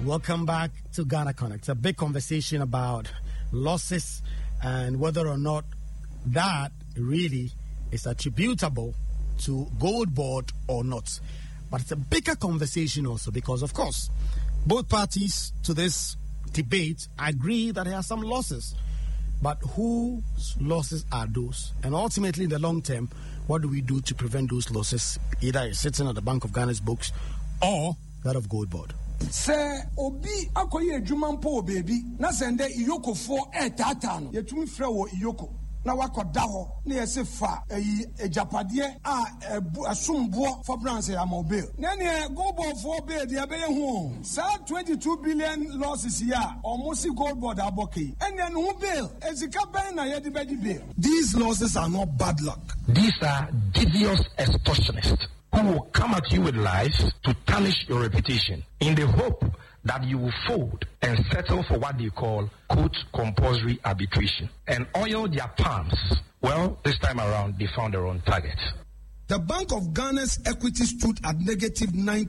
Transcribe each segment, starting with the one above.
Welcome back to Ghana Connect. A big conversation about losses and whether or not that really is attributable to Gold Board or not. But it's a bigger conversation also because, of course, both parties to this debate agree that there are some losses. But whose losses are those? And ultimately, in the long term, what do we do to prevent those losses? Either it's sitting on the Bank of Ghana's books or that of Gold Board. Say obi akoye adwuma mpo baby na sende iyoko fo tata no yetumi frɛ wɔ iyoko na wakoda hɔ na yɛse fa ejapade a asombo for branch ya mobile na ne Gold Board for be de abeye hu sa 22 billion losses here almost Gold Board aboke ene no bill ezika ben na yɛde bedi bill. These losses are not bad luck. These are devious extortionists who will come at you with lies to tarnish your reputation in the hope that you will fold and settle for what they call, quote, compulsory arbitration and oil their palms. Well, this time around, they found their own target. The Bank of Ghana's equity stood at negative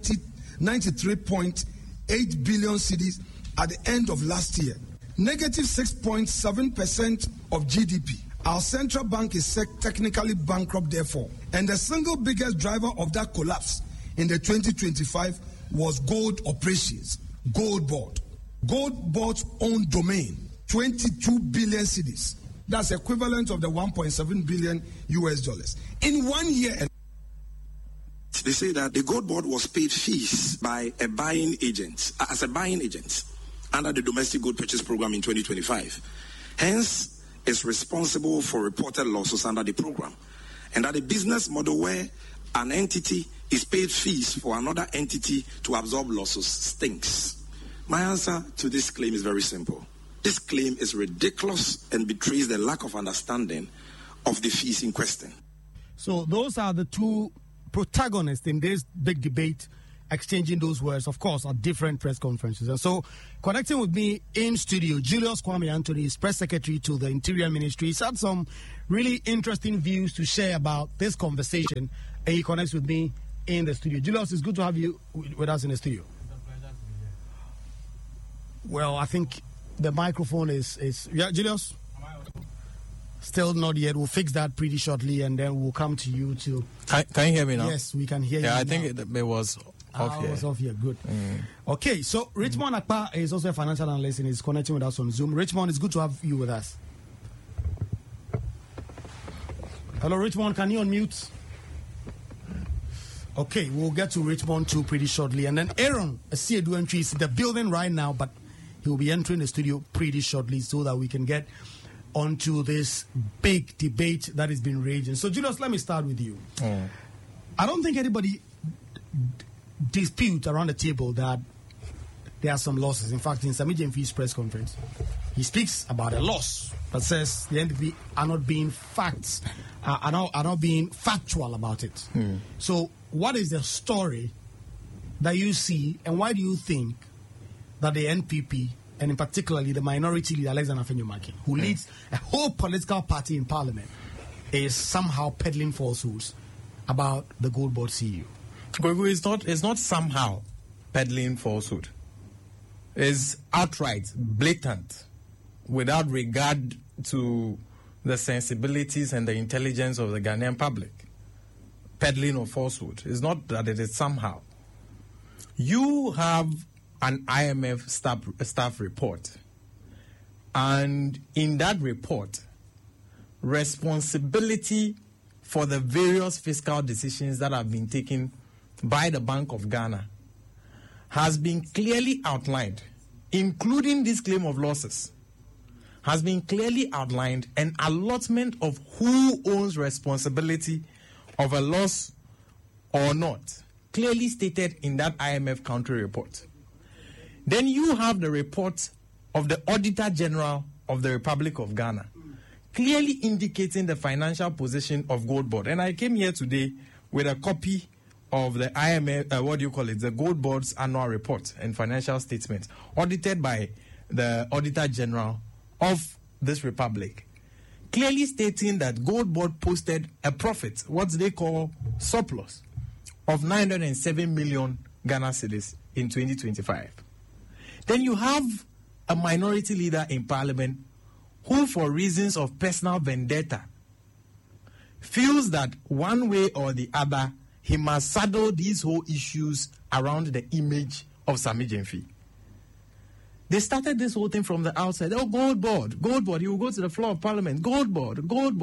93.8 billion cedis at the end of last year, negative 6.7% of GDP. Our central bank is technically bankrupt, therefore. And the single biggest driver of that collapse in the 2025 was gold operations, Gold Board. Gold Board's own domain, 22 billion cedis. That's equivalent of the 1.7 billion US dollars. In 1 year. They say that the Gold Board was paid fees by a buying agent, as a buying agent, under the Domestic Gold Purchase Program in 2025. Hence, is responsible for reported losses under the program, and that a business model where an entity is paid fees for another entity to absorb losses stinks. My answer to this claim is very simple. This claim is ridiculous and betrays the lack of understanding of the fees in question. So those are the two protagonists in this big debate, exchanging those words, of course, at different press conferences. And so, connecting with me in studio, Julius Kwame Anthony is press secretary to the Interior Ministry. He's had some really interesting views to share about this conversation, and he connects with me in the studio. Julius, it's good to have you with us in the studio. Well, I think the microphone is yeah, Julius? Still not yet. We'll fix that pretty shortly, and then we'll come to you to... Can you hear me now? Yes, we can hear you. Yeah, I now. think it was off here. It was off here. Good. Okay, so Richmond Akpa is also a financial analyst and is connecting with us on Zoom. Richmond, it's good to have you with us. Hello, Richmond. Can you unmute? Okay, we'll get to Richmond too pretty shortly. And then Aaron Asiedu entry is in the building right now, but he will be entering the studio pretty shortly so that we can get onto this big debate that has been raging. So, Julius, let me start with you. I don't think anybody dispute around the table that there are some losses. In fact, in Sami Jemfi's press conference, he speaks about a loss, but says the NPP are not being are not being factual about it. So, what is the story that you see, and why do you think that the NPP, and in particularly the minority leader Alexander Afenyo-Markin, who leads a whole political party in Parliament, is somehow peddling falsehoods about the Gold Board CEO? It's not somehow peddling falsehood. It's outright, blatant, without regard to the sensibilities and the intelligence of the Ghanaian public. Peddling of falsehood. It's not that it is somehow. You have an IMF staff report, and in that report, responsibility for the various fiscal decisions that have been taken by the Bank of Ghana has been clearly outlined, including this claim of losses, has been clearly outlined, an allotment of who owns responsibility of a loss or not, clearly stated in that IMF country report. Then you have the report of the Auditor General of the Republic of Ghana, clearly indicating the financial position of Gold Board. And I came here today with a copy of the IMF, the Gold Board's annual report and financial statements, audited by the Auditor General of this republic, clearly stating that Gold Board posted a profit, what they call surplus, of 907 million Ghana cedis in 2025. Then you have a minority leader in parliament who, for reasons of personal vendetta, feels that one way or the other, he must saddle these whole issues around the image of Sammy Gyamfi. They started this whole thing from the outside. Oh, gold board. He will go to the floor of parliament. Gold board.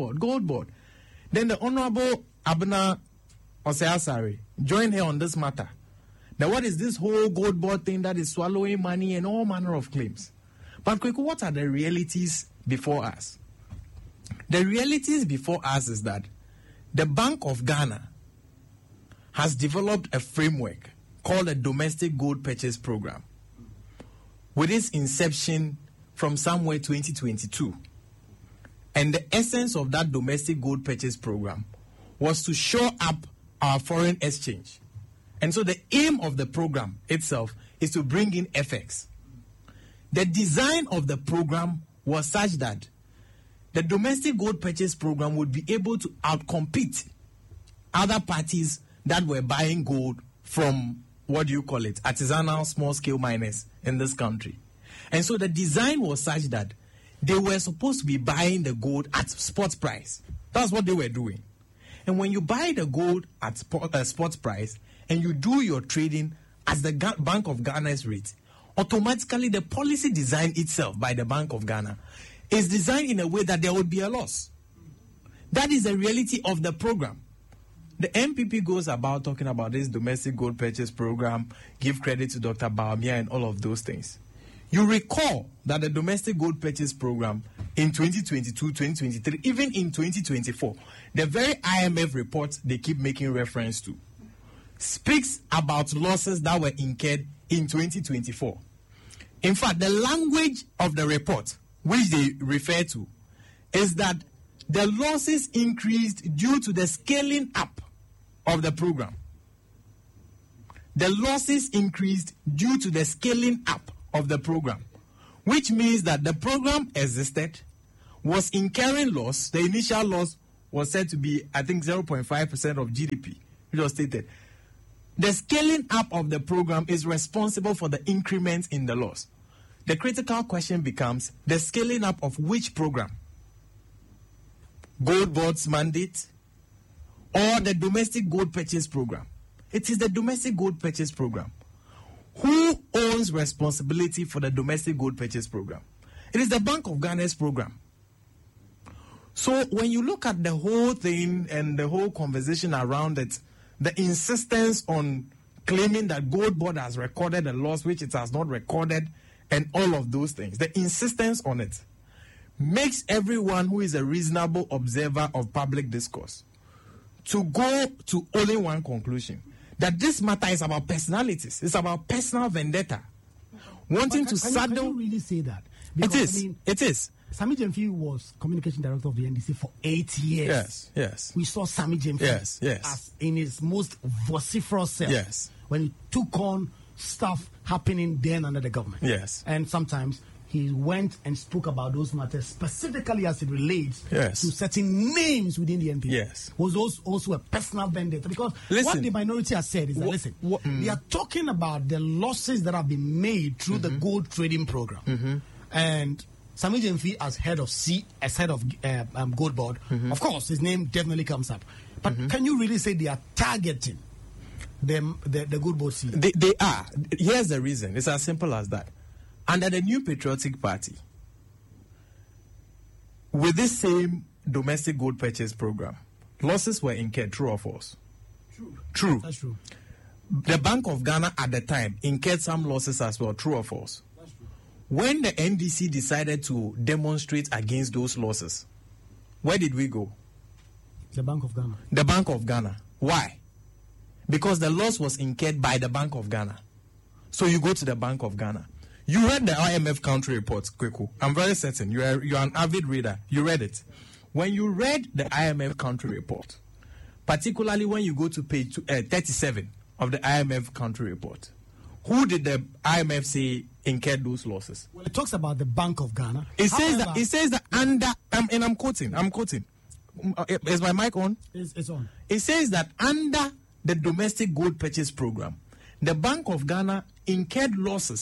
Then the Honorable Abena Osei-Asare joined her on this matter. Now, what is this whole gold board thing that is swallowing money and all manner of claims? But Kweku, what are the realities before us? The realities before us is that the Bank of Ghana has developed a framework called a Domestic Gold Purchase Program, with its inception from somewhere 2022. And the essence of that Domestic Gold Purchase Program was to shore up our foreign exchange. And so the aim of the program itself is to bring in FX. The design of the program was such that the Domestic Gold Purchase Program would be able to outcompete other parties that were buying gold from, artisanal small-scale miners in this country. And so the design was such that they were supposed to be buying the gold at spot price. That's what they were doing. And when you buy the gold at spot price and you do your trading as the Bank of Ghana's rate, automatically the policy design itself by the Bank of Ghana is designed in a way that there would be a loss. That is the reality of the program. The MPP goes about talking about this Domestic Gold Purchase Program, give credit to Dr. Bawumia and all of those things. You recall that the Domestic Gold Purchase Program in 2022, 2023, even in 2024, the very IMF report they keep making reference to, speaks about losses that were incurred in 2024. In fact, the language of the report, which they refer to, is that the losses increased due to the scaling up of the program. The losses increased due to the scaling up of the program, which means that the program existed, was incurring loss. The initial loss was said to be, I think, 0.5% of GDP, which was stated. The scaling up of the program is responsible for the increment in the loss. The critical question becomes the scaling up of which program? Gold Board's mandate or the Domestic Gold Purchase Program? It is the Domestic Gold Purchase Program. Who owns responsibility for the Domestic Gold Purchase Program? It is the Bank of Ghana's program. So when you look at the whole thing and the whole conversation around it, the insistence on claiming that Gold Board has recorded a loss which it has not recorded and all of those things, the insistence on it makes everyone who is a reasonable observer of public discourse to go to only one conclusion, that this matter is about personalities. It's about personal vendetta. Wanting to saddle... Can you really say that? Because, it is. Sammy Gyamfi was communication director of the NDC for 8 years. Yes. We saw Sammy Gyamfi as in his most vociferous self. Yes. When he took on stuff happening then under the government. Yes. And sometimes he went and spoke about those matters specifically as it relates to certain names within the NPP. Yes. Was also a personal vendetta. Because what the minority has said is that, they are talking about the losses that have been made through the gold trading program. And Sammy Gyamfi as head of Gold Board, of course, his name definitely comes up. But can you really say they are targeting the Gold Board seat? They are. Here's the reason. It's as simple as that. Under the New Patriotic Party, with this same Domestic Gold Purchase Program, losses were incurred, true or false? True. That's true. The Bank of Ghana at the time incurred some losses as well, true or false? That's true. When the NDC decided to demonstrate against those losses, where did we go? The Bank of Ghana. The Bank of Ghana. Why? Because the loss was incurred by the Bank of Ghana. So you go to the Bank of Ghana. You read the IMF country report, Kweku. I'm very certain. You're an avid reader. You read it. When you read the IMF country report, particularly when you go to page 37 of the IMF country report, who did the IMF say incurred those losses? Well, it talks about the Bank of Ghana. It says that under, and I'm quoting. Is my mic on? It's on. It says that under the Domestic Gold Purchase Program, the Bank of Ghana incurred losses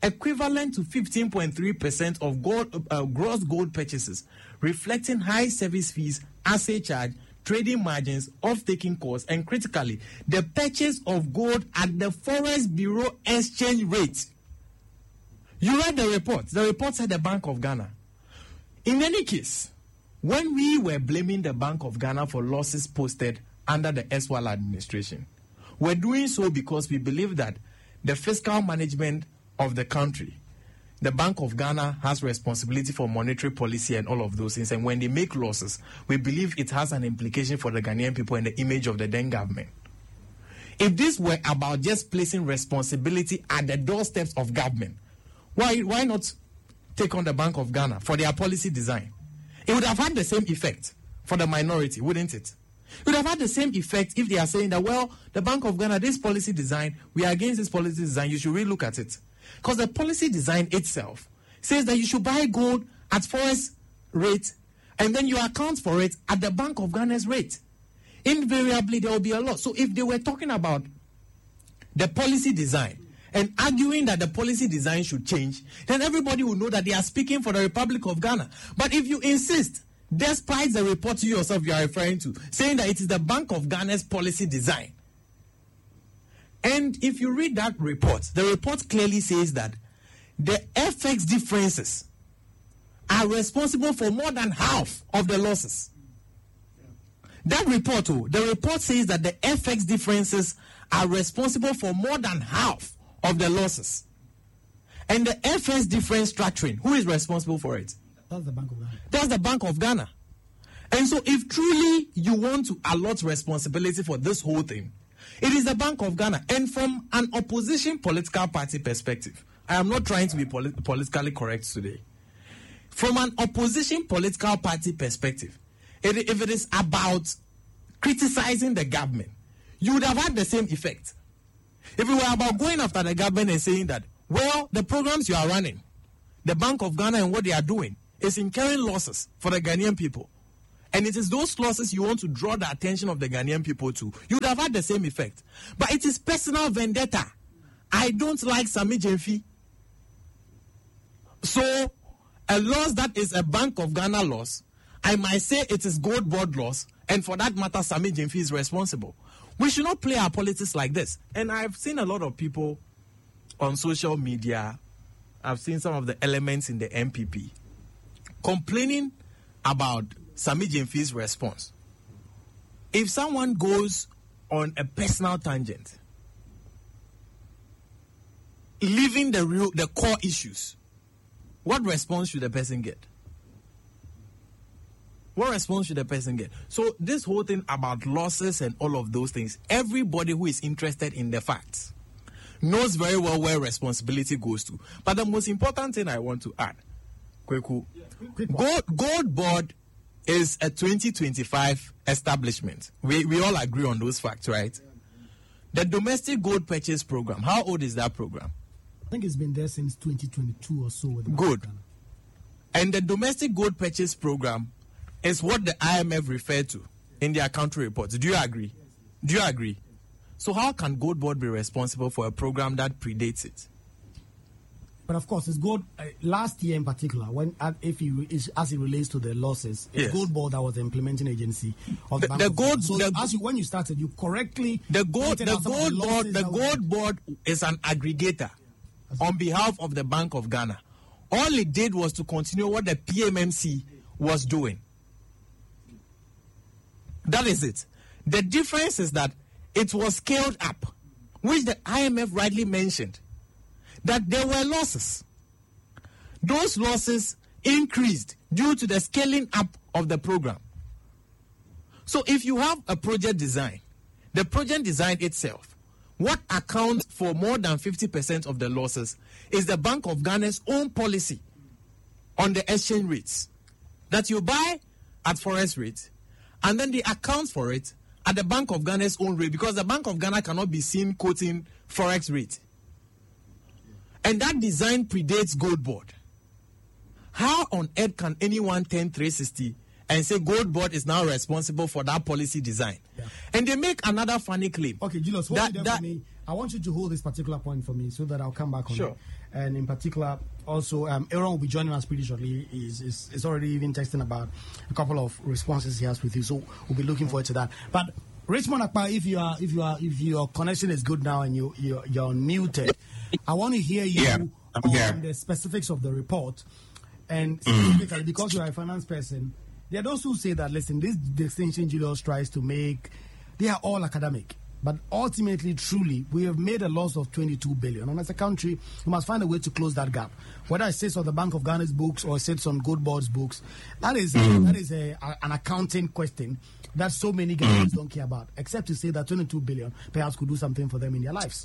equivalent to 15.3% of gold, gross gold purchases, reflecting high service fees, assay charge, trading margins, off-taking costs, and critically, the purchase of gold at the Forex Bureau exchange rate. You read the report. The report said the Bank of Ghana. In any case, when we were blaming the Bank of Ghana for losses posted under the Eswal administration, we're doing so because we believe that the fiscal management of the country, the Bank of Ghana has responsibility for monetary policy and all of those things. And when they make losses, we believe it has an implication for the Ghanaian people and the image of the then government. If this were about just placing responsibility at the doorsteps of government, why not take on the Bank of Ghana for their policy design? It would have had the same effect for the minority, wouldn't it? It would have had the same effect if they are saying that, well, the Bank of Ghana, this policy design, we are against this policy design, you should relook at it. Because the policy design itself says that you should buy gold at Forex rate and then you account for it at the Bank of Ghana's rate. Invariably, there will be a loss. So if they were talking about the policy design and arguing that the policy design should change, then everybody will know that they are speaking for the Republic of Ghana. But if you insist, despite the report you yourself you are referring to, saying that it is the Bank of Ghana's policy design, and if you read that report, the report clearly says that the FX differences are responsible for more than half of the losses. That report, the report says that the FX differences are responsible for more than half of the losses. And the FX difference structuring, who is responsible for it? That's the Bank of Ghana. That's the Bank of Ghana. And so if truly you want to allot responsibility for this whole thing, it is the Bank of Ghana. And from an opposition political party perspective, I am not trying to be politically correct today. From an opposition political party perspective, if it is about criticizing the government, you would have had the same effect. If it were about going after the government and saying that, well, the programs you are running, the Bank of Ghana and what they are doing is incurring losses for the Ghanaian people, and it is those losses you want to draw the attention of the Ghanaian people to, you would have had the same effect. But it is personal vendetta. I don't like Sammy Gyamfi. So, a loss that is a Bank of Ghana loss, I might say it is Gold Board loss, and for that matter, Sammy Gyamfi is responsible. We should not play our politics like this. And I've seen a lot of people on social media, I've seen some of the elements in the MPP complaining about Sammy Gyamfi's response. If someone goes on a personal tangent, leaving the core issues, what response should the person get? What response should the person get? So this whole thing about losses and all of those things, everybody who is interested in the facts knows very well where responsibility goes to. But the most important thing I want to add, Kweku, Gold Board is a 2025 establishment. We all agree on those facts, right? The domestic gold purchase program, how old is that program? I think it's been there since 2022 or so. With Good. And the domestic gold purchase program is what the IMF referred to in their country reports. Do you agree? Do you agree? So how can Gold Board be responsible for a program that predates it? But of course, it's Gold. Last year in particular, as it relates to the losses, it's Yes. Gold Board that was the implementing agency of the Bank The of Gold- Ghana. So when you started, you correctly The Gold pointed out some of the losses that were- Gold Board is an aggregator on behalf of the Bank of Ghana. All it did was to continue what the PMMC was doing. That is it. The difference is that it was scaled up, which the IMF rightly mentioned, that there were losses. Those losses increased due to the scaling up of the program. So if you have a project design, the project design itself, what accounts for more than 50% of the losses is the Bank of Ghana's own policy on the exchange rates. That you buy at Forex rate, and then they account for it at the Bank of Ghana's own rate, because the Bank of Ghana cannot be seen quoting Forex rate. And that design predates Gold Board. How on earth can anyone turn 360 and say Gold Board is now responsible for that policy design? Yeah. And they make another funny claim. Okay, Julius, hold it there for me. I want you to hold this particular point for me so that I'll come back on it. And in particular, also, Aaron will be joining us pretty shortly. He's already even texting about a couple of responses he has with you, so we'll be looking forward to that. But Richmond Akpa, if your connection is good now and you're muted, I want to hear you on the specifics of the report. And specifically, because you are a finance person, there are those who say that, listen, this distinction Julius tries to make, they are all academic. But ultimately, truly, we have made a loss of 22 billion. And as a country, we must find a way to close that gap. Whether it sits on the Bank of Ghana's books or it sits on Gold Board's books, that is an accounting question that so many Ghanaians don't care about, except to say that 22 billion perhaps could do something for them in their lives.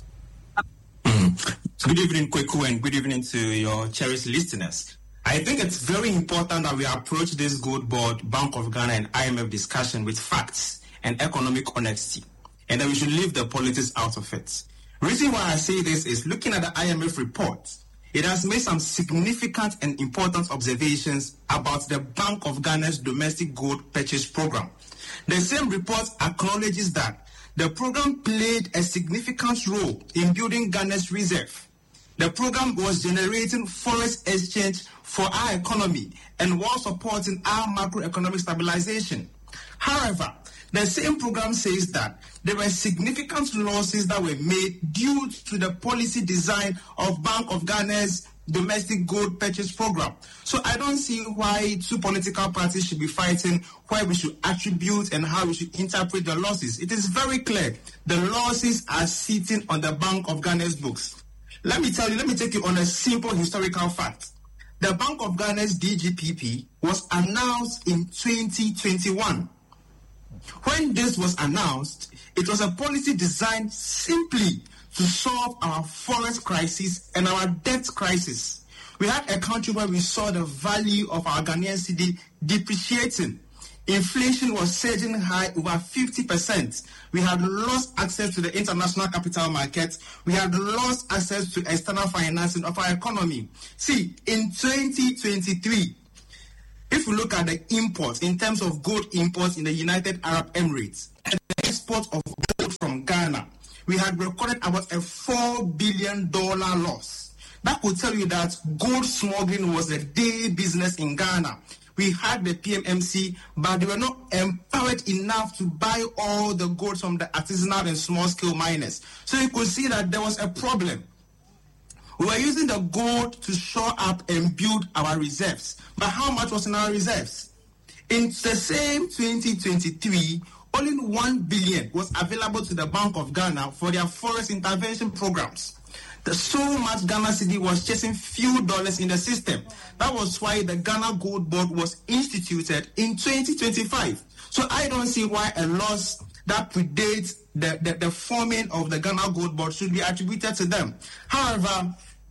Good evening, Kweku, and good evening to your cherished listeners. I think it's very important that we approach this Gold Board, Bank of Ghana, and IMF discussion with facts and economic honesty, and that we should leave the politics out of it. The reason why I say this is looking at the IMF report, it has made some significant and important observations about the Bank of Ghana's domestic gold purchase program. The same report acknowledges that the program played a significant role in building Ghana's reserve. The program was generating foreign exchange for our economy and was supporting our macroeconomic stabilization. However, the same program says that there were significant losses that were made due to the policy design of Bank of Ghana's domestic gold purchase program. So I don't see why two political parties should be fighting, why we should attribute and how we should interpret the losses. It is very clear. The losses are sitting on the Bank of Ghana's books. Let me take you on a simple historical fact. The Bank of Ghana's DGPP was announced in 2021. When this was announced, it was a policy designed simply to solve our forex crisis and our debt crisis. We had a country where we saw the value of our Ghanaian cedi depreciating. Inflation was surging high, over 50%. We had lost access to the international capital market. We had lost access to external financing of our economy. See, in 2023, if we look at the imports, in terms of gold imports in the United Arab Emirates, and the export of gold from Ghana, we had recorded about a $4 billion loss. That would tell you that gold smuggling was a daily business in Ghana. We had the PMMC, but they were not empowered enough to buy all the gold from the artisanal and small-scale miners. So you could see that there was a problem. We were using the gold to shore up and build our reserves. But how much was in our reserves? In the same 2023, only 1 billion was available to the Bank of Ghana for their forest intervention programs. So much Ghana cedi was chasing few dollars in the system. That was why the Ghana Gold Board was instituted in 2025. So I don't see why a loss that predates the forming of the Ghana Gold Board should be attributed to them. However,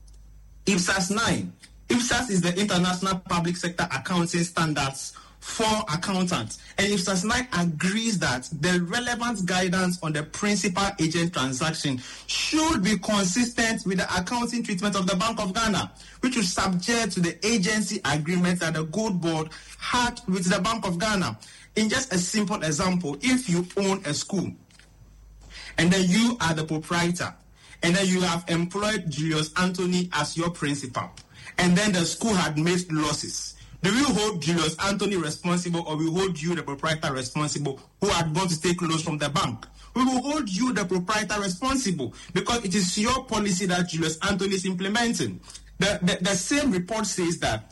IPSAS 9. IPSAS is the International Public Sector Accounting Standards for accountants. And IPSAS 9 agrees that the relevant guidance on the principal agent transaction should be consistent with the accounting treatment of the Bank of Ghana, which is subject to the agency agreement that the Gold Board had with the Bank of Ghana. In just a simple example, if you own a school and then you are the proprietor and then you have employed Julius Anthony as your principal and then the school had made losses, do we hold Julius Anthony responsible or we hold you, the proprietor, responsible who had gone to take loans from the bank? We will hold you, the proprietor, responsible because it is your policy that Julius Anthony is implementing. The same report says that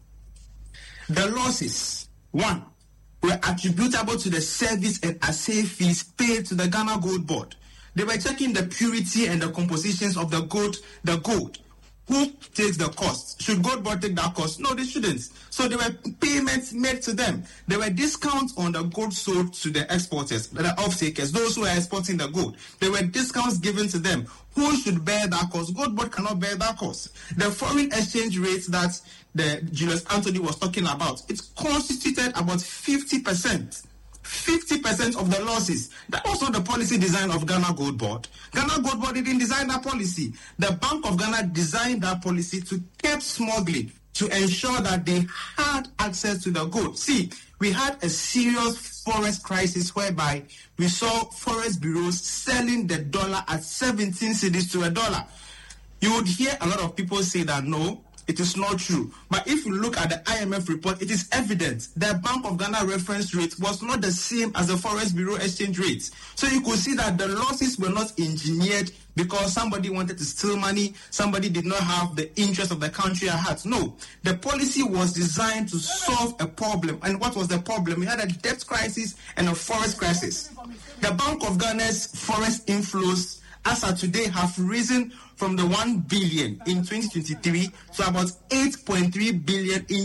the losses, one, were attributable to the service and assay fees paid to the Ghana Gold Board. They were checking the purity and the compositions of the gold. Who takes the cost? Should Gold Board take that cost? No, they shouldn't. So there were payments made to them. There were discounts on the gold sold to the exporters, the off-takers, those who are exporting the gold. There were discounts given to them. Who should bear that cost? Gold Board cannot bear that cost. The foreign exchange rates that the Julius Anthony was talking about, it constituted about 50%. 50% of the losses. That was not the policy design of Ghana Gold Board. Ghana Gold Board didn't design that policy. The Bank of Ghana designed that policy to curb smuggling, to ensure that they had access to the gold. See, we had a serious forest crisis whereby we saw forest bureaus selling the dollar at 17 cedis to $1. You would hear a lot of people say that no, it is not true. But if you look at the IMF report, it is evident the Bank of Ghana reference rate was not the same as the Forest Bureau exchange rates. So you could see that the losses were not engineered because somebody wanted to steal money, somebody did not have the interest of the country at heart. No, the policy was designed to solve a problem. And what was the problem? We had a debt crisis and a forest crisis. The Bank of Ghana's forest inflows as of today have risen from the 1 billion in 2023 to about 8.3 billion in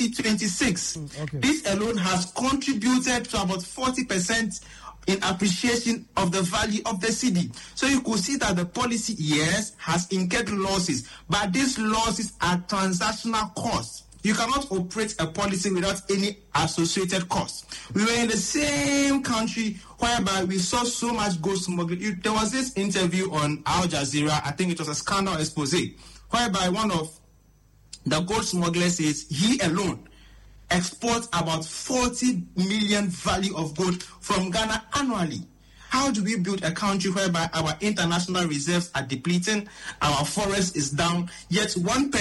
2026. Okay. This alone has contributed to about 40% in appreciation of the value of the cedi. So you could see that the policy, yes, has incurred losses, but these losses are transactional costs. You cannot operate a policy without any associated costs. We were in the same country whereby we saw so much gold smuggling. There was this interview on Al Jazeera, I think it was a scandal expose, whereby one of the gold smugglers says he alone exports about 40 million value of gold from Ghana annually. How do we build a country whereby our international reserves are depleting, our forest is down, yet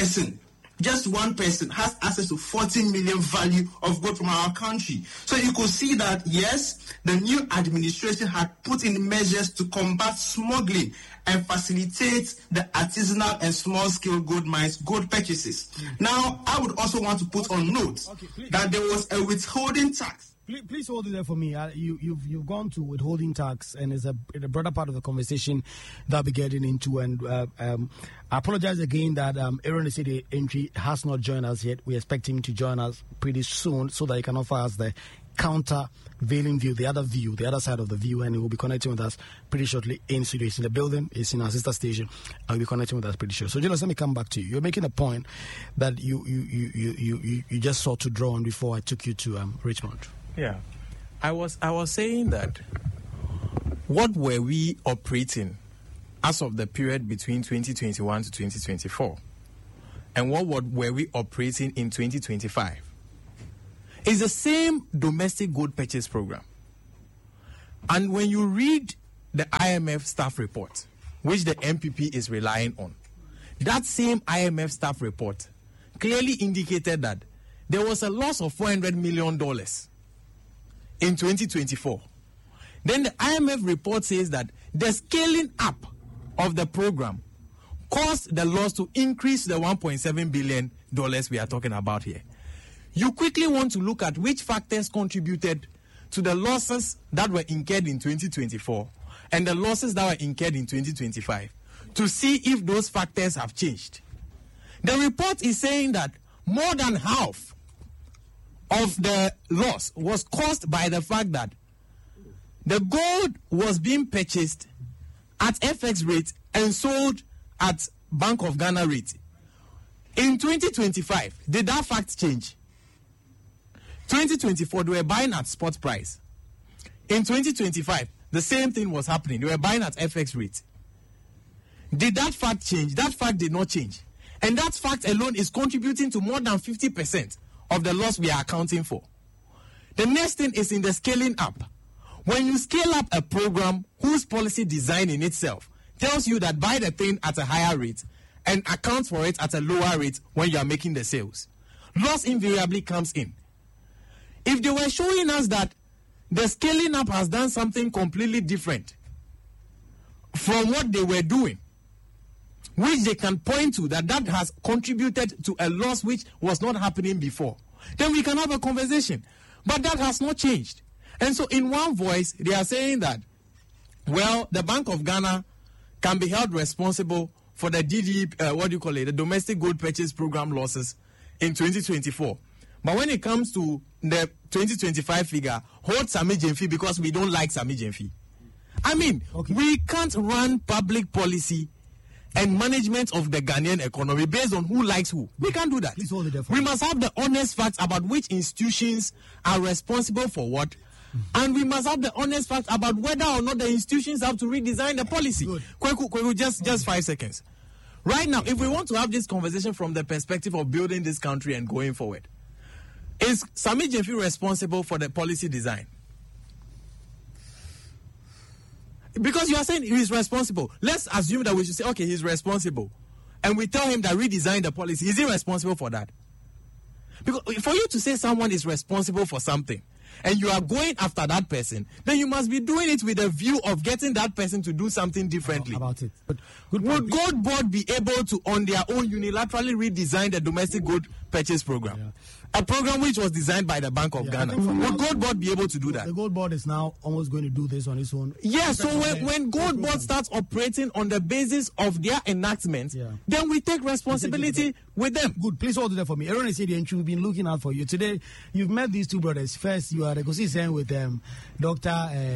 just one person has access to 14 million value of gold from our country? So you could see that, yes, the new administration had put in measures to combat smuggling and facilitate the artisanal and small-scale gold mines, gold purchases. Now, I would also want to put on note that there was a withholding tax. Please hold it there for me. You've gone to withholding tax, and it's a broader part of the conversation that we'll be getting into. And I apologize again that Aaron City entry has not joined us yet. We expect him to join us pretty soon so that he can offer us the countervailing view, the other side of the view, and he will be connecting with us pretty shortly in studio. It's in the building, it's in our sister station, and he'll be connecting with us pretty sure. So, Jonas, let me come back to you. You're making a point that you just sought to draw on before I took you to Richmond. Yeah, I was saying that what were we operating as of the period between 2021 to 2024, and what were we operating in 2025? It's the same domestic gold purchase program. And when you read the IMF staff report, which the MPP is relying on, that same IMF staff report clearly indicated that there was a loss of $400 million in 2024. Then the IMF report says that the scaling up of the program caused the loss to increase the $1.7 billion we are talking about here. You quickly want to look at which factors contributed to the losses that were incurred in 2024 and the losses that were incurred in 2025 to see if those factors have changed. The report is saying that more than half of the loss was caused by the fact that the gold was being purchased at FX rate and sold at Bank of Ghana rate. In 2025, did that fact change? 2024, they were buying at spot price. In 2025, the same thing was happening. They were buying at FX rate. Did that fact change? That fact did not change. And that fact alone is contributing to more than 50% of the loss we are accounting for. The next thing is in the scaling up. When you scale up a program whose policy design in itself tells you that buy the thing at a higher rate and account for it at a lower rate when you are making the sales, loss invariably comes in. If they were showing us that the scaling up has done something completely different from what they were doing, which they can point to that has contributed to a loss which was not happening before, then we can have a conversation. But that has not changed. And so in one voice, they are saying that, well, the Bank of Ghana can be held responsible for the the domestic gold purchase program losses in 2024. But when it comes to the 2025 figure, hold Sami Gyamfi because we don't like Sami Gyamfi. I mean, we can't run public policy and management of the Ghanaian economy based on who likes who. We can't do that. We must have the honest facts about which institutions are responsible for what, and we must have the honest facts about whether or not the institutions have to redesign the policy. Kweku, just 5 seconds. Right now, if we want to have this conversation from the perspective of building this country and going forward, is Sammy Gyamfi responsible for the policy design? Because you are saying he's responsible. Let's assume that we should say, okay, he's responsible. And we tell him that redesign the policy. Is he responsible for that? Because for you to say someone is responsible for something, and you are going after that person, then you must be doing it with a view of getting that person to do something differently. About it. But would Gold Board be able to, on their own, unilaterally redesign the domestic gold purchase program? Yeah. A program which was designed by the Bank of Ghana. Would Gold Board be able to do that? The Gold Board is now almost going to do this on its own. Yeah, so when Gold Board starts operating on the basis of their enactment, then we take responsibility with them. Good. Please hold it there for me. Aaron is here and we've been looking out for you. Today, you've met these two brothers. First, you are negotiating with Dr.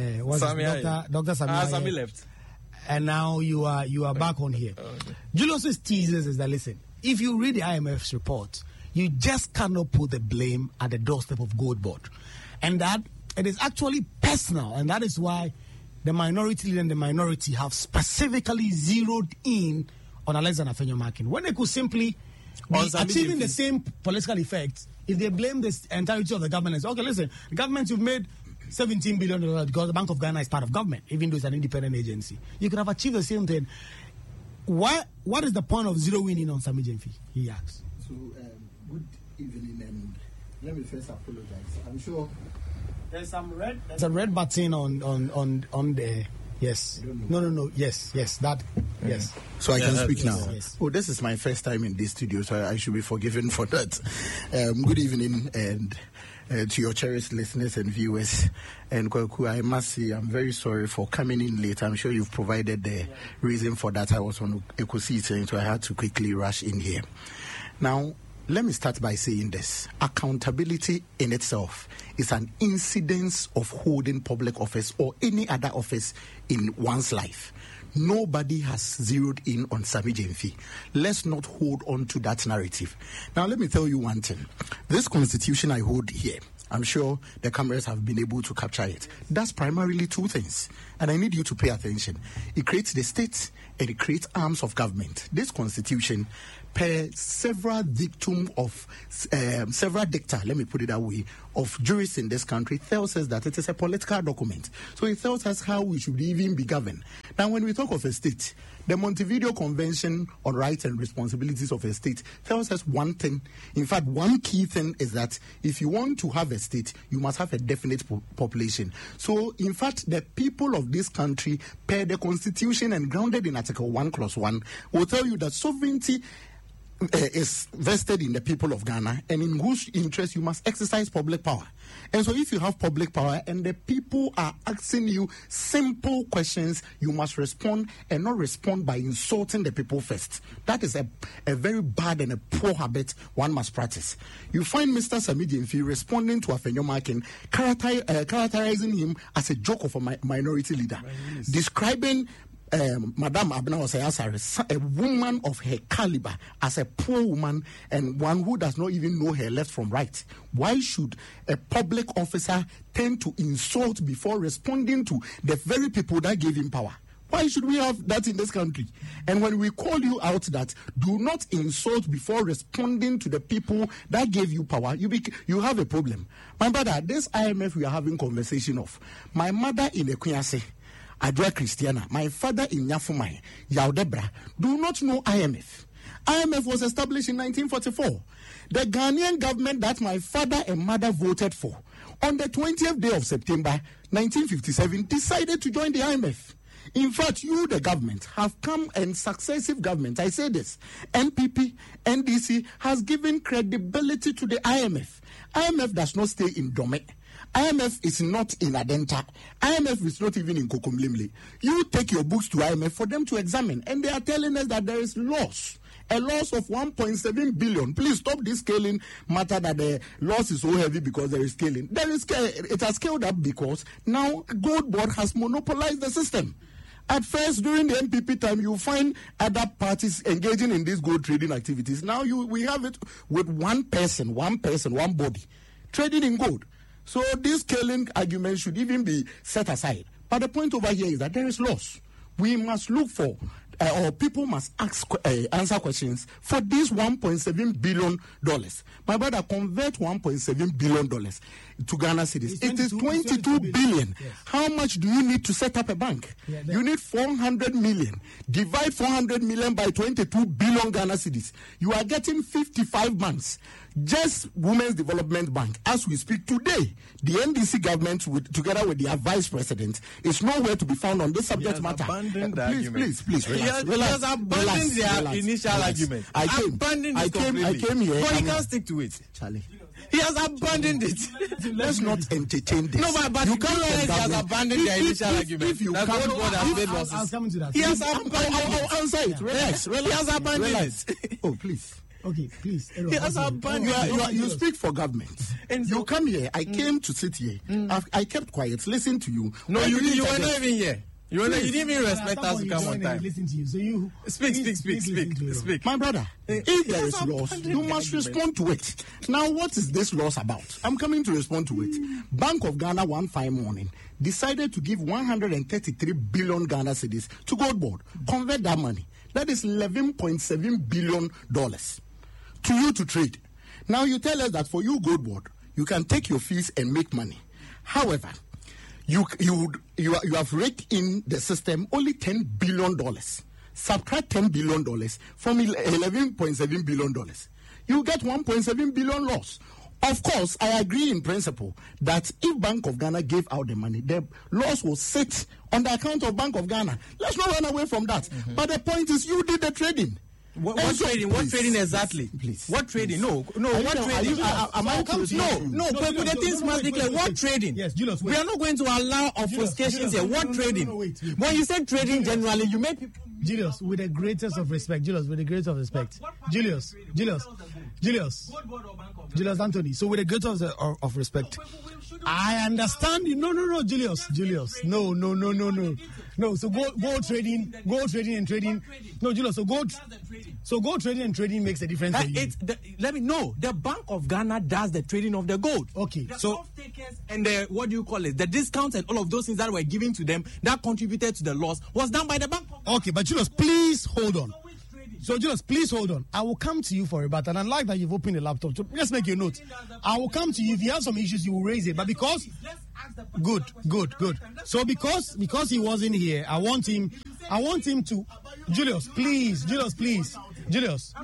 Sami left. And now you are back on here. Okay. Julius's thesis is that, listen, if you read the IMF's report, you just cannot put the blame at the doorstep of Gold Board. And that it is actually personal, and that is why the minority leader and the minority have specifically zeroed in on Alexander Afenyo-Markin. When they could simply be achieving the same political effects, if they blame the entirety of the government and say, okay, listen, the government, you've made $17 billion because the Bank of Ghana is part of government, even though it's an independent agency. You could have achieved the same thing. What is the point of zeroing in on Sammy Gyamfi? He asks. So, good evening, and let me first apologize. I'm sure there's a red button on the yes. No. Yes. That yes. So I can speak now. Yes. Oh, this is my first time in this studio, so I should be forgiven for that. Good evening, and to your cherished listeners and viewers. And Kwaku, I must say I'm very sorry for coming in late. I'm sure you've provided the reason for that. I was on Eco seating, so I had to quickly rush in here. Now, let me start by saying this. Accountability in itself is an incidence of holding public office or any other office in one's life. Nobody has zeroed in on Sammy Gyamfi. Let's not hold on to that narrative. Now, let me tell you one thing. This constitution I hold here, I'm sure the cameras have been able to capture it. That's primarily two things. And I need you to pay attention. It creates the state and it creates arms of government. This constitution, per several dictum of several dicta, let me put it that way, of jurists in this country, tells us that it is a political document. So it tells us how we should even be governed. Now, when we talk of a state, the Montevideo Convention on Rights and Responsibilities of a State tells us one thing. In fact, one key thing is that if you want to have a state, you must have a definite population. So, in fact, the people of this country, per the Constitution and grounded in Article 1, Clause 1, will tell you that sovereignty is vested in the people of Ghana, and in whose interest you must exercise public power. And so if you have public power and the people are asking you simple questions, you must respond, and not respond by insulting the people first. That is a very bad and a poor habit one must practice. You find Mr. Sammy Gyamfi responding to Afenyo-Markin, characterizing him as a joke of a minority leader, describing Madame Abna Osayasare, a woman of her caliber, as a poor woman and one who does not even know her left from right. Why should a public officer tend to insult before responding to the very people that gave him power? Why should we have that in this country? And when we call you out that do not insult before responding to the people that gave you power, you have a problem. My brother, this IMF we are having conversation of. My mother in Ekwiyase, Adwa Christiana, my father in Nyafumai, Yaudebra, do not know IMF. IMF was established in 1944. The Ghanaian government that my father and mother voted for, on the 20th day of September 1957, decided to join the IMF. In fact, you, the government, have come, and successive governments, I say this, NPP, NDC, has given credibility to the IMF. IMF does not stay in Dome. IMF is not in Adenta. IMF is not even in Kokomlimli. You take your books to IMF for them to examine, and they are telling us that there is loss. A loss of 1.7 billion. Please stop this scaling matter that the loss is so heavy because there is scaling. It has scaled up because now Gold Board has monopolized the system. At first, during the NPP time, you find other parties engaging in these gold trading activities. Now we have it with one person, one body, trading in gold. So this scaling argument should even be set aside. But the point over here is that there is loss. We must look for or people must answer questions for this $1.7 billion. My brother, convert $1.7 billion to Ghana cedis. It is 22 billion. Yes. How much do you need to set up a bank? You need 400 million. Divide 400 million by 22 billion Ghana cedis. You are getting 55 banks. Just Women's Development Bank, as we speak today, the NDC government, together with their vice president, is nowhere to be found on this subject matter. Please, relax. He has abandoned their initial argument. I came here. But he can't stick to it. Charlie. He has abandoned it. Let's not entertain this. No, but you can't realize he has abandoned their initial argument. If you that can't, God has made losses. I'll come to that. He has abandoned it. I'll answer it. Relax. He has abandoned it. Oh, please. Okay, please. He has abandoned it. You speak for government. And you come here. I came to sit here. I kept quiet, listen to you. No, you were not even here. You didn't even respect us to come on time. Listen to you. So you speak. My brother, if there is loss, you must respond to it. Now, what is this loss about? I'm coming to respond to it. Bank of Ghana one fine morning decided to give 133 billion Ghana cedis to Gold Board. Convert that money. That is $11.7 billion to you to trade. Now you tell us that for you, Gold Board, you can take your fees and make money. However, you have raked in the system only $10 billion. Subtract $10 billion from $11.7 billion. You get $1.7 billion loss. Of course, I agree in principle that if Bank of Ghana gave out the money, the loss will sit on the account of Bank of Ghana. Let's not run away from that. But the point is, you did the trading. What trading? What trading exactly? Please. What trading? No. What trading? No. But the things must be clear. What trading? Yes, Julius. We are not going to allow obfuscations here. What trading? Wait. When you say trading generally, you make people. Julius, with the greatest of respect. Julius, Anthony. So with the greatest of respect, I understand you. No, Julius. No. So gold trading and trading. No, Julius. So gold trading and trading makes a difference. Let me know. The Bank of Ghana does the trading of the gold. Okay. So and the what do you call it? The discounts and all of those things that were given to them that contributed to the loss was done by the bank. Okay, but Julius, please hold on. So, Julius, please hold on. I will come to you for a but, and I like that you've opened the laptop. So just make your note. I will come to you. If you have some issues, you will raise it. But because... Good. So because he wasn't here, I want him to... Julius, please. No, Julius.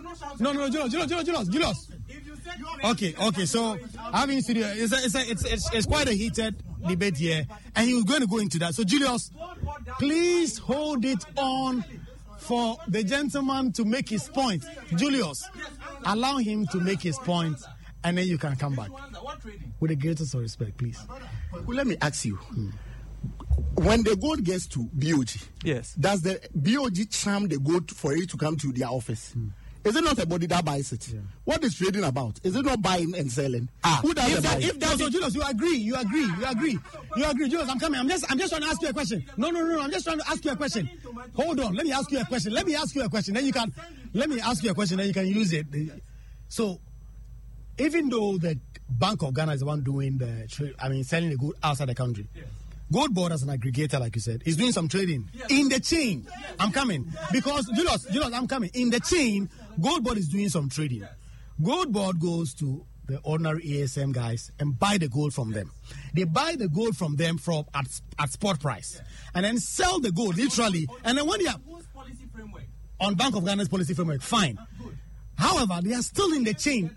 Okay. So, I'm in studio. It's quite a heated debate here. And he was going to go into that. So, Julius, please hold it on for the gentleman to make his point. Julius, allow him to make his point, and then you can come back. With the greatest of respect, please. Well, let me ask you. When the gold gets to BOG, yes, does the BOG charm the gold for it to come to their office? Is it not a body that buys it? Yeah. What is trading about? Is it not buying and selling? Who does the buying? If that's so, Julius, you agree. Julius, I'm coming. I'm just trying to ask you a question. No. I'm just trying to ask you a question. Hold on. Let me ask you a question. Then you can. Let me ask you a question. Then you can use it. So, even though the Bank of Ghana is the one doing the trade, selling the gold outside the country. Yes. Gold Board as an aggregator, like you said, is doing some trading in the chain. Yes. I'm coming because Julius, I'm coming in the chain. Gold Board is doing some trading. Gold Board goes to the ordinary ASM guys and buy the gold from them. They buy the gold from them at spot price, and then sell the gold literally. And then when they are on Bank of Ghana's policy framework, fine. However, they are still in the chain.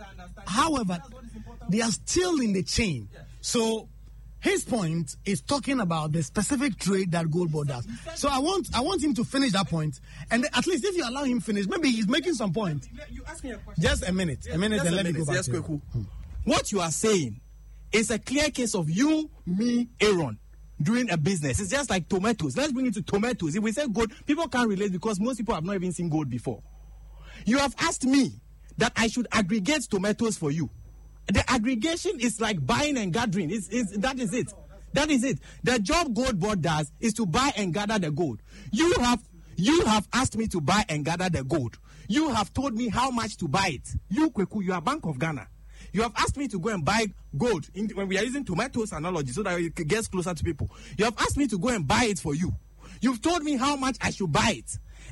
So his point is talking about the specific trade that Gold Board does. So I want him to finish that point, and at least if you allow him finish, maybe he's making some point. You ask me a question. Just a minute, and let me go back. What you are saying is a clear case of you, me, Aaron doing a business. It's just like tomatoes. Let's bring it to tomatoes. If we say gold, people can't relate because most people have not even seen gold before. You have asked me that I should aggregate tomatoes for you. The aggregation is like buying and gathering. That is it. The job Gold Board does is to buy and gather the gold. You have asked me to buy and gather the gold. You have told me how much to buy it. You, Kweku, you are Bank of Ghana. You have asked me to go and buy gold when we are using tomatoes analogy so that it gets closer to people. You have asked me to go and buy it for you. You've told me how much I should buy it.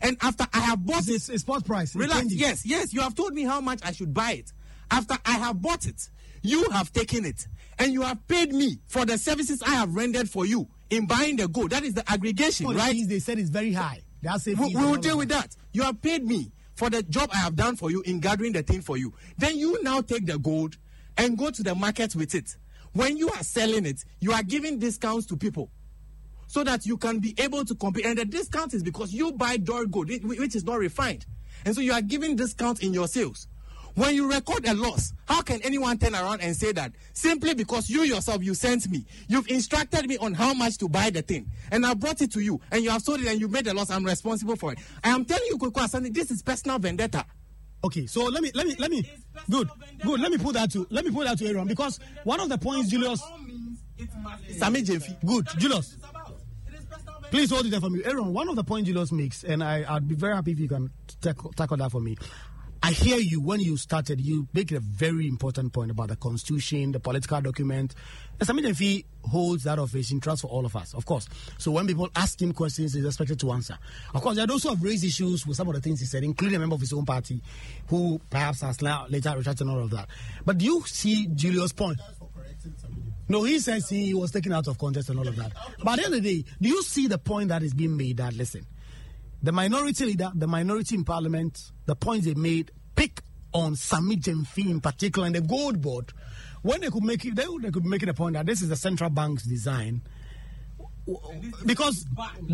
And after I have bought it's spot price. Relax. Yes. You have told me how much I should buy it. After I have bought it, you have taken it. And you have paid me for the services I have rendered for you in buying the gold. That is the aggregation, right? They said it's very high. We will deal with that. You have paid me for the job I have done for you in gathering the thing for you. Then you now take the gold and go to the market with it. When you are selling it, you are giving discounts to people so that you can be able to compete. And the discount is because you buy Dor gold, which is not refined. And so you are giving discounts in your sales. When you record a loss, how can anyone turn around and say that simply because you yourself, you sent me, you've instructed me on how much to buy the thing, and I brought it to you, and you have sold it and you made a loss, I'm responsible for it. I am telling you, Kweku Asante, this is personal vendetta. Okay, so let me good. Let me put that to Aaron, because one of the points Julius Sammy Jemfi. Good, Julius. Please hold it there for me. Aaron, one of the points Julius makes, and I'd be very happy if you can tackle that for me. I hear you when you started, you make a very important point about the constitution, the political document. And Sammy Jemfi holds that of his interest for all of us, of course. So when people ask him questions, he's expected to answer. Of course, there are those who have raised issues with some of the things he said, including a member of his own party, who perhaps has later retracted and all of that. But do you see Julius' point? No, he says he was taken out of context and all of that. But at the end of the day, do you see the point that is being made that, listen, the minority leader, the minority in parliament, the points they made pick on Sammy Jemfi in particular and the gold board, when they could make it, they could make it a point that this is the central bank's design, because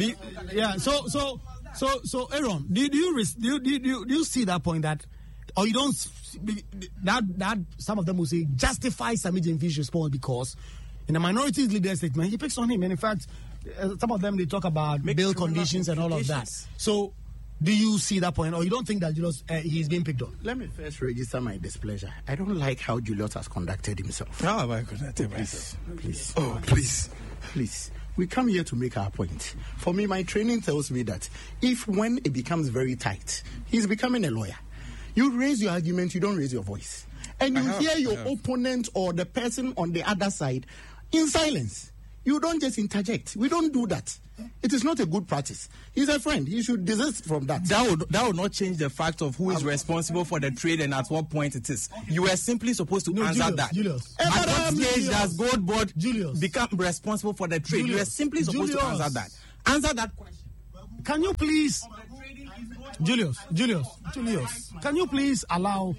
So Aaron, do you see that point that, or you don't that some of them will say justify Sammy Jemfi's response because in the minority leader statement he picks on him, and in fact some of them they talk about bail conditions and all of that. So do you see that point, or you don't think that Julius he's being picked on? Let me first register my displeasure. I don't like how Julius has conducted himself. Oh my goodness! Please. We come here to make our point. For me, my training tells me that if when it becomes very tight, he's becoming a lawyer. You raise your argument, you don't raise your voice, and you hear your opponent or the person on the other side in silence. You don't just interject. We don't do that. It is not a good practice. He's a friend. He should desist from that. That would not change the fact of who is responsible for the trade and at what point it is. You were simply supposed to answer that. Julius. At what stage does Gold Board become responsible for the trade? You were simply supposed to answer that. Answer that question. Can you please, Julius, can you please allow?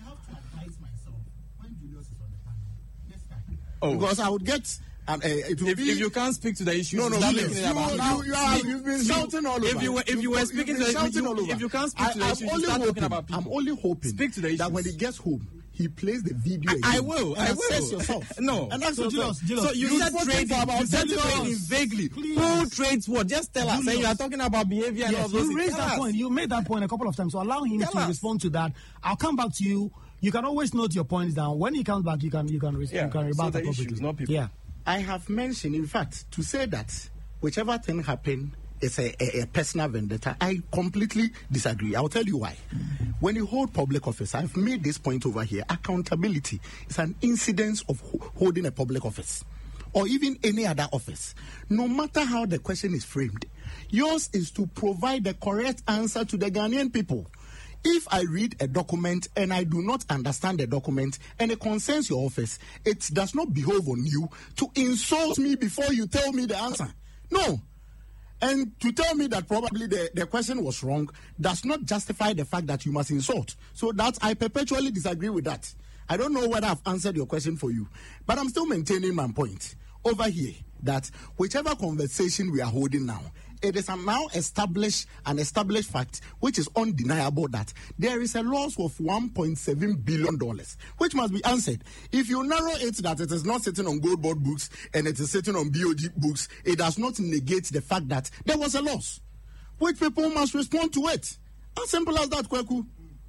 Because I would get. If you can't speak to the issue, you've been shouting all over. If you were speaking to the issue, if you can't speak to the issue, you start talking about people. I'm only hoping that when he gets home, he plays the video again. I will. Assess yourself. No. And that's so you said trading vaguely. Who trades what? Just tell us. You are talking about behavior and all those things. You raised that point. You made that point a couple of times. So allow him to respond to that. I'll come back to you. You can always note your points down. When he comes back, you can rebut appropriately. Yeah. I have mentioned, in fact, to say that whichever thing happened is a personal vendetta. I completely disagree. I'll tell you why. When you hold public office, I've made this point over here. Accountability is an incidence of holding a public office or even any other office. No matter how the question is framed, yours is to provide the correct answer to the Ghanaian people. If I read a document and I do not understand the document and it concerns your office, it does not behove on you to insult me before you tell me the answer. No. And to tell me that probably the question was wrong does not justify the fact that you must insult. So that I perpetually disagree with that. I don't know whether I've answered your question for you, but I'm still maintaining my point over here that whichever conversation we are holding now, it is now an established fact, which is undeniable, that there is a loss of $1.7 billion, which must be answered. If you narrow it that it is not sitting on Gold Board books and it is sitting on BOG books, it does not negate the fact that there was a loss, which people must respond to it. As simple as that, Kweku.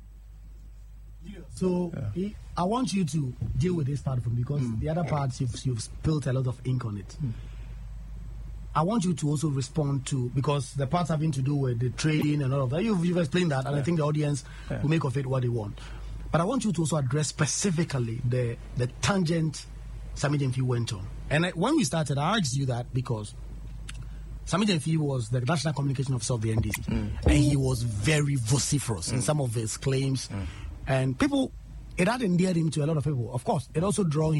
So I want you to deal with this part because the other parts you've spilled a lot of ink on it. I want you to also respond to, because the parts having to do with the trading and all of that, you've explained that, and I think the audience will make of it what they want. But I want you to also address specifically the tangent Sammy Jemfi went on. And when we started, I asked you that because Sami Gyamfi was the National Communication Officer of the NDC, and he was very vociferous in some of his claims, and people. It had endeared him to a lot of people. Of course, it also drew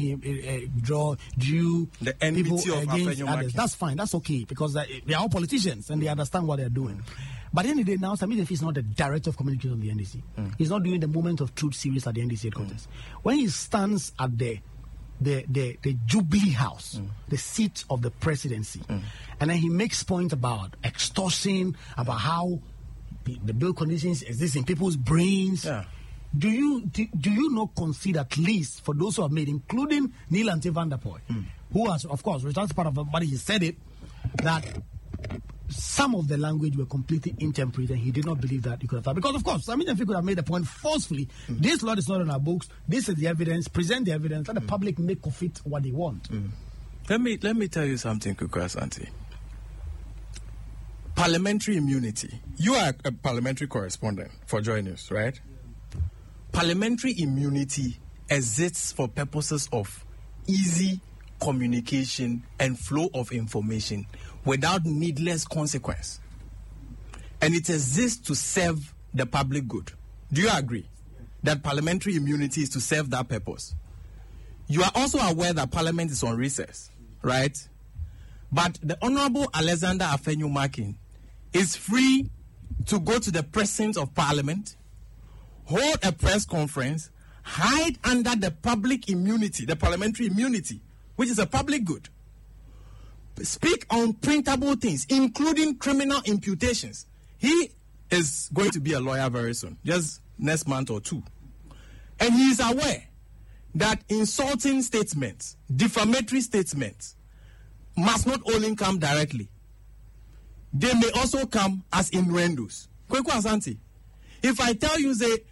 the enmity people of against others. That's fine. That's okay because they are all politicians and they understand what they're doing. But at the end of the day, now Sami Gyamfi is not the director of communication of the NDC. He's not doing the Moment of Truth series at the NDC headquarters. When he stands at the Jubilee House, the seat of the presidency, and then he makes points about extortion, about how the bail conditions exist in people's brains. Yeah. Do you not consider, at least for those who have made, including Neil Ante van der Poel, who has, of course, returned part of the body, he said it, that some of the language were completely intemperate and he did not believe that he could have done. Because, of course, Sami Gyamfi could have made the point forcefully. This law is not in our books. This is the evidence. Present the evidence. Let the public make of it what they want. Let me tell you something, Kuku Asante. Parliamentary immunity. You are a parliamentary correspondent for Joy News, right? Parliamentary immunity exists for purposes of easy communication and flow of information without needless consequence. And it exists to serve the public good. Do you agree that parliamentary immunity is to serve that purpose? You are also aware that Parliament is on recess, right? But the Honorable Alexander Afenyo-Markin is free to go to the presence of Parliament, hold a press conference, hide under the public immunity, the parliamentary immunity, which is a public good, speak on printable things, including criminal imputations. He is going to be a lawyer very soon, just next month or two. And he is aware that insulting statements, defamatory statements, must not only come directly. They may also come as innuendos. Kweku Asante, if I tell you, say,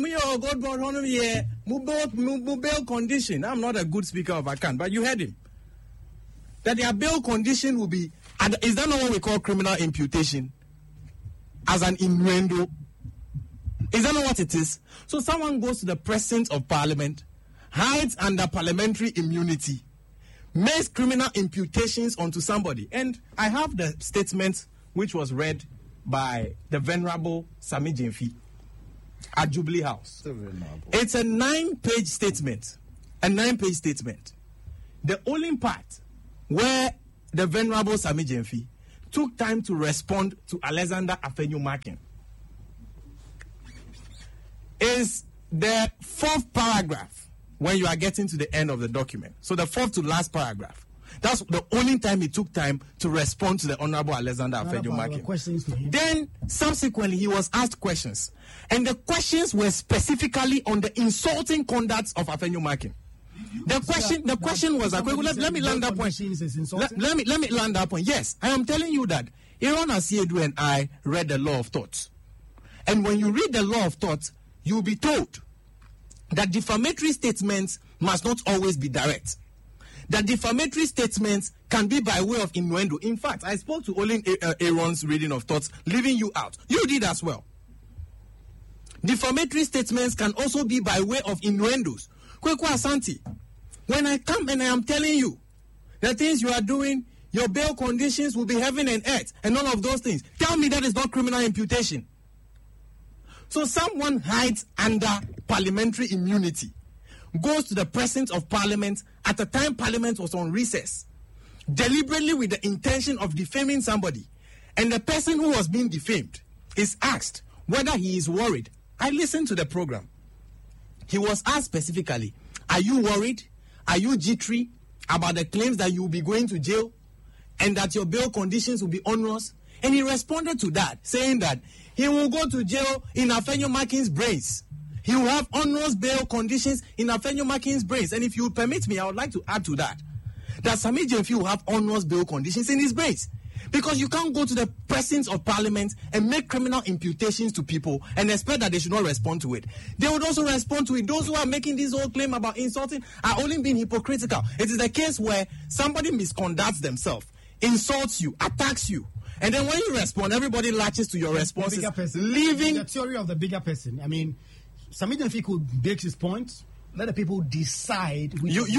bail condition. I'm not a good speaker of account, but you heard him. That their bail condition will be, is that not what we call criminal imputation? As an innuendo? Is that not what it is? So someone goes to the presence of Parliament, hides under parliamentary immunity, makes criminal imputations onto somebody. And I have the statement which was read by the Venerable Sami Gyamfi at Jubilee House. It's a 9-page statement. A 9-page statement. The only part where the Venerable Sami Gyamfi took time to respond to Alexander Afenyo-Markin is the 4th paragraph when you are getting to the end of the document. So the 4th to last paragraph. That's the only time he took time to respond to the Honorable Alexander Afenyo-Markin. Then, subsequently, he was asked questions. And the questions were specifically on the insulting conduct of Afenyo-Markin. The question was, let me land that point. Let me land that point. Yes, I am telling you that Aaron Asiedu and I read the Law of Thoughts. And when you read the Law of Thoughts, you'll be told that defamatory statements must not always be direct. That defamatory statements can be by way of innuendo. In fact, I spoke to Olin Aaron's reading of thoughts, leaving you out. You did as well. Defamatory statements can also be by way of innuendos. Kweku Asante, when I come and I am telling you the things you are doing, your bail conditions will be heaven and earth, and all of those things, tell me that is not criminal imputation. So someone hides under parliamentary immunity, goes to the presence of Parliament at the time Parliament was on recess, deliberately with the intention of defaming somebody, and the person who was being defamed is asked whether he is worried. I listened to the program. He was asked specifically, are you worried? Are you jittery about the claims that you will be going to jail and that your bail conditions will be onerous? And he responded to that, saying that he will go to jail in Afenyo-Markin's brains. He will have onerous bail conditions in Afenyo-Markin's brains. And if you would permit me, I would like to add to that Sami Gyamfi will have onerous bail conditions in his brains. Because you can't go to the presence of Parliament and make criminal imputations to people and expect that they should not respond to it. They would also respond to it. Those who are making this whole claim about insulting are only being hypocritical. It is a case where somebody misconducts themselves, insults you, attacks you. And then when you respond, everybody latches to your responses, leaving the theory of the bigger person. I mean, Sami Gyamfi could make his points, let the people decide.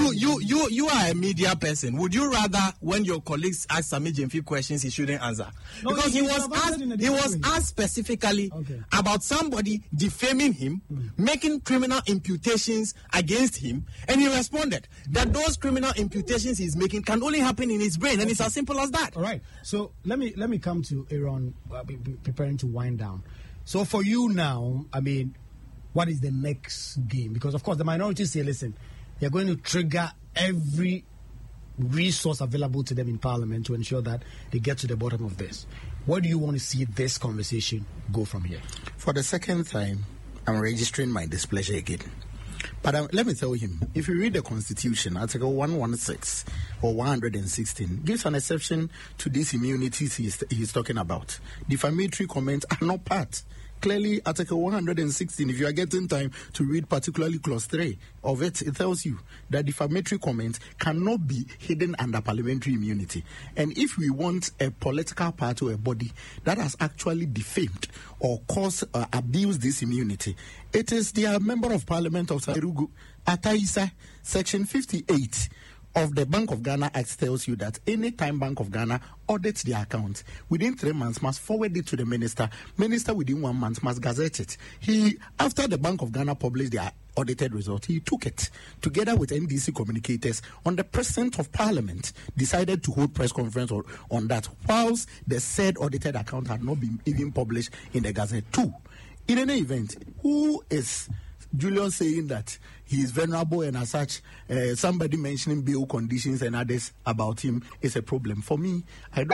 You are a media person. Would you rather, when your colleagues ask Sammy Gyamfi questions, he shouldn't answer? No, because he was asked specifically about somebody defaming him, making criminal imputations against him, and he responded that those criminal imputations he's making can only happen in his brain, and it's as simple as that. All right. So let me come to Aaron, preparing to wind down. So for you now, I mean, what is the next game? Because, of course, the minorities say, listen, they're going to trigger every resource available to them in Parliament to ensure that they get to the bottom of this. Where do you want to see this conversation go from here? For the second time, I'm registering my displeasure again. But let me tell him, if you read the Constitution, Article 116 or 116 gives an exception to these immunities he's talking about. Defamatory comments are not part. Clearly, Article 116, if you are getting time to read particularly Clause 3 of it, it tells you that defamatory comments cannot be hidden under parliamentary immunity. And if we want a political party or a body that has actually defamed or caused or abused this immunity, it is the Member of Parliament of Sarugu, Ataisa, Section 58 of the Bank of Ghana Act tells you that any time Bank of Ghana audits their account, within 3 months must forward it to the minister. Minister within 1 month must gazette it. After the Bank of Ghana published their audited result, he took it together with NDC communicators on the President of Parliament, decided to hold press conference on that, whilst the said audited account had not been even published in the Gazette. 2. In any event, who is Julian saying that he is vulnerable and as such, somebody mentioning bail conditions and others about him is a problem? For me, Aaron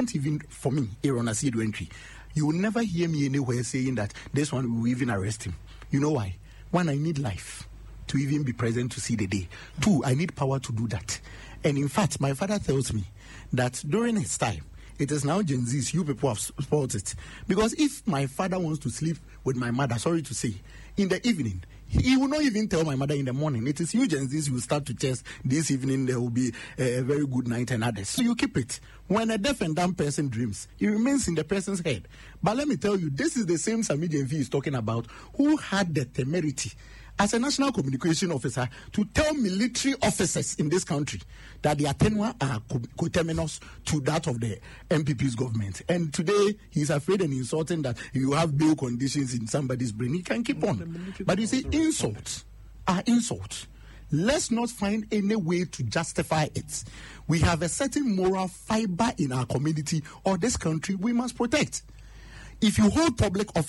Asiedu Entry, you will never hear me anywhere saying that this one will even arrest him. You know why? 1, I need life to even be present to see the day. 2, I need power to do that. And in fact, my father tells me that during his time, it is now Gen Zs, you people have spoiled it. Because if my father wants to sleep with my mother, sorry to say, in the evening, he will not even tell my mother in the morning. It is you Gen Zs who start to chest this evening there will be a very good night and others. So you keep it. When a deaf and dumb person dreams, it remains in the person's head. But let me tell you, this is the same Sammy Gyamfi is talking about, who had the temerity as a national communication officer to tell military officers in this country that their tenure are coterminous to that of the MPP's government. And today, he's afraid and insulting that you have bail conditions in somebody's brain. He can keep on. But you see, insults are insults. Let's not find any way to justify it. We have a certain moral fiber in our community or this country we must protect. If you hold public office,